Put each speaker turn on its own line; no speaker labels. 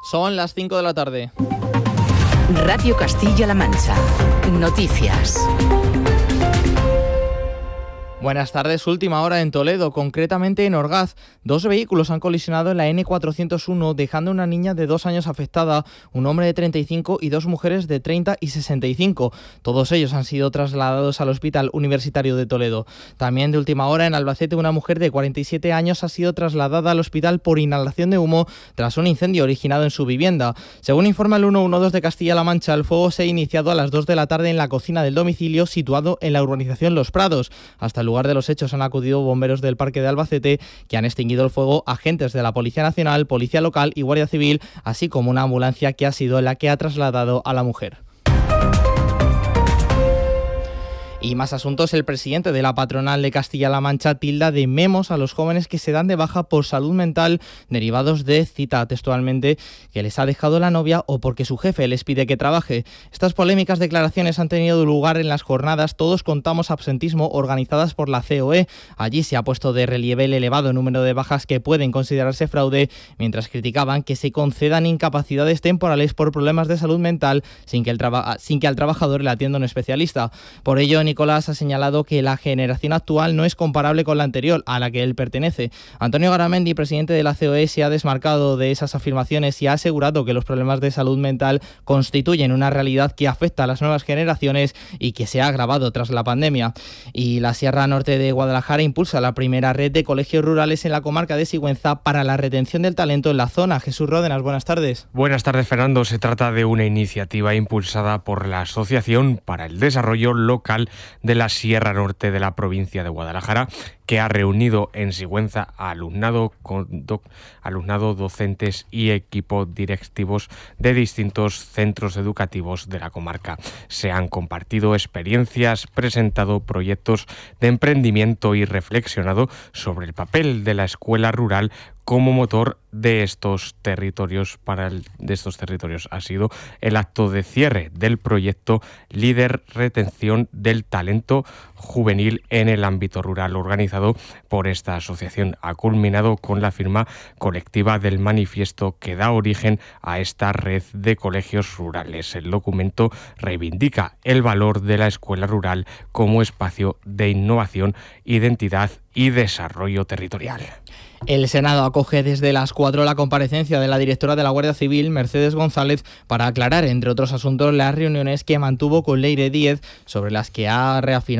Son las 5 de la tarde.
Radio Castilla-La Mancha. Noticias.
Buenas tardes, última hora en Toledo, concretamente en Orgaz. 2 vehículos han colisionado en la N401, dejando una niña de 2 años afectada, un hombre de 35 y 2 mujeres de 30 y 65. Todos ellos han sido trasladados al Hospital Universitario de Toledo. También de última hora en Albacete, una mujer de 47 años ha sido trasladada al hospital por inhalación de humo tras un incendio originado en su vivienda. Según informa el 112 de Castilla-La Mancha, el fuego se ha iniciado a las 2 de la tarde en la cocina del domicilio situado en la urbanización Los Prados. Hasta el lugar de los hechos han acudido bomberos del Parque de Albacete, que han extinguido el fuego, agentes de la Policía Nacional, Policía Local y Guardia Civil, así como una ambulancia que ha sido la que ha trasladado a la mujer. Y más asuntos, el presidente de la patronal de Castilla-La Mancha tilda de memos a los jóvenes que se dan de baja por salud mental derivados de, cita textualmente, que les ha dejado la novia o porque su jefe les pide que trabaje. Estas polémicas declaraciones han tenido lugar en las jornadas Todos contamos absentismo organizadas por la COE. Allí se ha puesto de relieve el elevado número de bajas que pueden considerarse fraude, mientras criticaban que se concedan incapacidades temporales por problemas de salud mental sin que al trabajador le atienda un especialista. Por ello, Nicolás ha señalado que la generación actual no es comparable con la anterior, a la que él pertenece. Antonio Garamendi, presidente de la COE, se ha desmarcado de esas afirmaciones y ha asegurado que los problemas de salud mental constituyen una realidad que afecta a las nuevas generaciones y que se ha agravado tras la pandemia. Y la Sierra Norte de Guadalajara impulsa la primera red de colegios rurales en la comarca de Sigüenza para la retención del talento en la zona. Jesús Ródenas, buenas tardes.
Buenas tardes, Fernando. Se trata de una iniciativa impulsada por la Asociación para el Desarrollo Local de la Sierra Norte de la provincia de Guadalajara, que ha reunido en Sigüenza a alumnado, docentes y equipos directivos de distintos centros educativos de la comarca. Se han compartido experiencias, presentado proyectos de emprendimiento y reflexionado sobre el papel de la escuela rural como motor de estos territorios. Ha sido el acto de cierre del proyecto Líder Retención del Talento Juvenil en el ámbito rural, organizado por esta asociación. Ha culminado con la firma colectiva del manifiesto que da origen a esta red de colegios rurales. El documento reivindica el valor de la escuela rural como espacio de innovación, identidad y desarrollo territorial.
El Senado acoge desde las 4 la comparecencia de la directora de la Guardia Civil, Mercedes González, para aclarar, entre otros asuntos, las reuniones que mantuvo con Leire Díez, sobre las que ha reafirmado